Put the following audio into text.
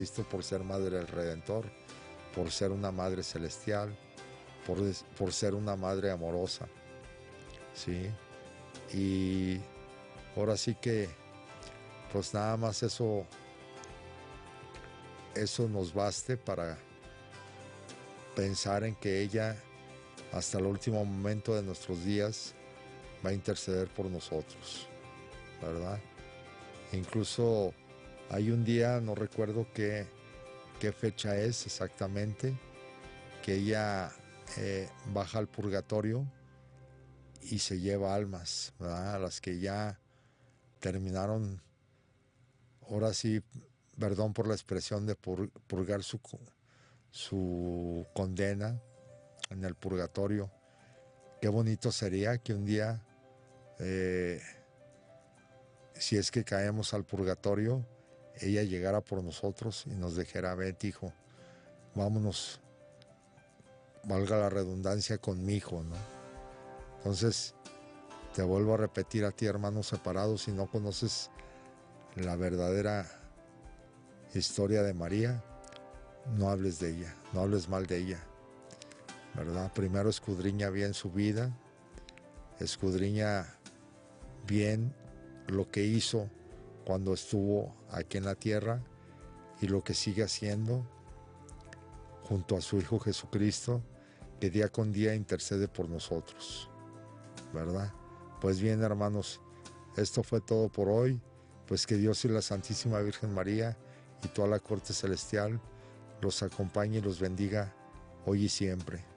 Cristo, por ser madre del Redentor, por ser una madre celestial, por ser una madre amorosa, ¿sí? Y ahora sí que, pues nada más eso nos baste para pensar en que ella, hasta el último momento de nuestros días, va a interceder por nosotros, ¿verdad? Incluso hay un día, no recuerdo qué fecha es exactamente, que ella baja al purgatorio y se lleva almas, ¿verdad? A las que ya terminaron, ahora sí, perdón por la expresión, de purgar su condena en el purgatorio. Qué bonito sería que un día, eh, si es que caemos al purgatorio, ella llegara por nosotros y nos dijera: vete, hijo, vámonos, valga la redundancia, con mi hijo, ¿no? Entonces, te vuelvo a repetir a ti, hermano separado, si no conoces la verdadera historia de María, no hables de ella, no hables mal de ella, ¿verdad? Primero escudriña bien su vida, escudriña bien lo que hizo cuando estuvo aquí en la tierra y lo que sigue haciendo junto a su Hijo Jesucristo, que día con día intercede por nosotros, ¿verdad? Pues bien, hermanos, esto fue todo por hoy. Pues que Dios y la Santísima Virgen María y toda la corte celestial los acompañe y los bendiga hoy y siempre.